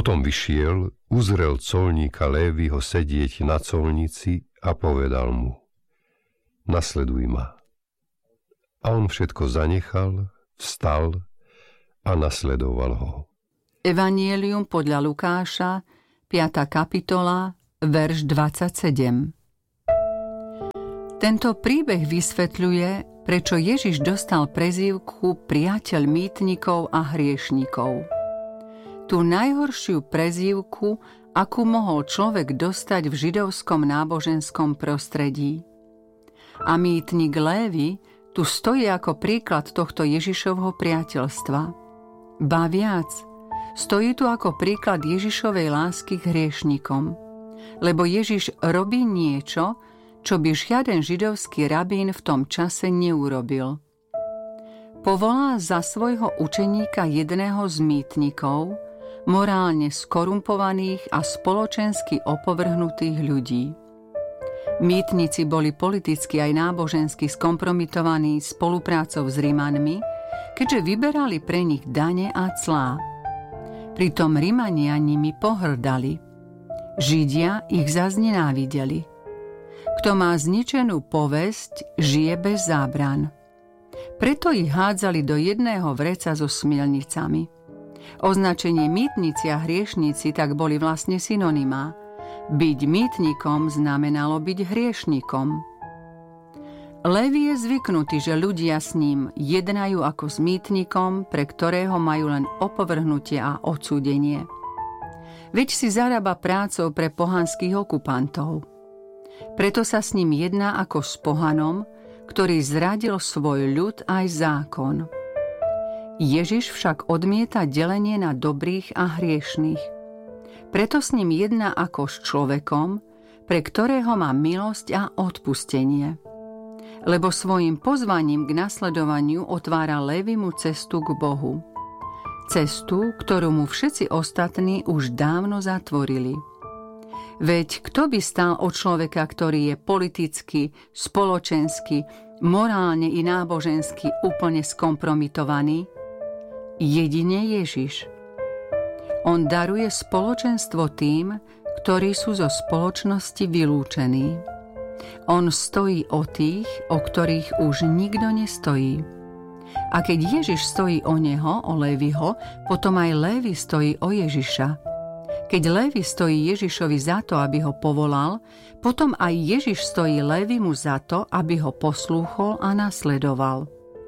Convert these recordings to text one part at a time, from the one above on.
Potom vyšiel, uzrel colníka Léviho sedieť na colnici a povedal mu: Nasleduj ma. A on všetko zanechal, vstal a nasledoval ho. Evangelium podľa Lukáša, 5. kapitola, verš 27. Tento príbeh vysvetľuje, prečo Ježiš dostal prezývku priateľ mýtnikov a hriešnikov. Tú najhoršiu prezývku, akú mohol človek dostať v židovskom náboženskom prostredí. A mýtnik Lévi tu stojí ako príklad tohto Ježišovho priateľstva. Ba viac, stojí tu ako príklad Ježišovej lásky k hriešnikom, lebo Ježiš robí niečo, čo by žiaden židovský rabín v tom čase neurobil. Povolá za svojho učeníka jedného z mýtnikov, morálne skorumpovaných a spoločensky opovrhnutých ľudí. Mýtnici boli politicky aj nábožensky skompromitovaní spoluprácou s Rimanmi, keďže vyberali pre nich dane a clá. Pritom Rimania nimi pohrdali. Židia ich zas nenávideli. Kto má zničenú povesť, žije bez zábran. Preto ich hádzali do jedného vreca so smilnicami. Označenie mýtnici a hriešnici tak boli vlastne synonymá. Byť mýtnikom znamenalo byť hriešnikom. Lévi je zvyknutý, že ľudia s ním jednajú ako s mýtnikom, pre ktorého majú len opovrhnutie a odsúdenie. Veď si zarába prácou pre pohanských okupantov. Preto sa s ním jedná ako s pohanom, ktorý zradil svoj ľud aj zákon. Ježiš však odmieta delenie na dobrých a hriešných. Preto s ním jedná ako s človekom, pre ktorého má milosť a odpustenie. Lebo svojim pozvaním k nasledovaniu otvára Lévimu cestu k Bohu. Cestu, ktorú mu všetci ostatní už dávno zatvorili. Veď kto by stál od človeka, ktorý je politicky, spoločensky, morálne i nábožensky úplne skompromitovaný? Jedine Ježiš. On daruje spoločenstvo tým, ktorí sú zo spoločnosti vylúčení. On stojí o tých, o ktorých už nikto nestojí. A keď Ježiš stojí o neho, o Léviho, potom aj Lévi stojí o Ježiša. Keď Lévi stojí Ježišovi za to, aby ho povolal, potom aj Ježiš stojí Lévimu za to, aby ho poslúchol a nasledoval.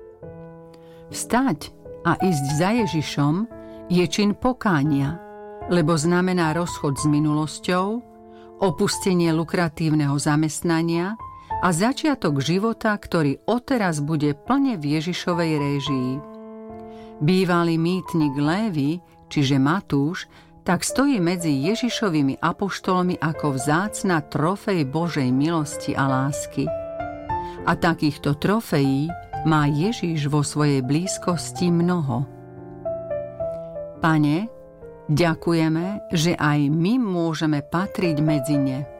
Vstať a ísť za Ježišom je čin pokánia, lebo znamená rozchod s minulosťou, opustenie lukratívneho zamestnania a začiatok života, ktorý odteraz bude plne v Ježišovej réžii. Bývalý mýtnik Lévi, čiže Matúš, tak stojí medzi Ježišovými apoštolmi ako vzácna trofej Božej milosti a lásky. A takýchto trofejí má Ježiš vo svojej blízkosti mnoho. Pane, ďakujeme, že aj my môžeme patriť medzi ne.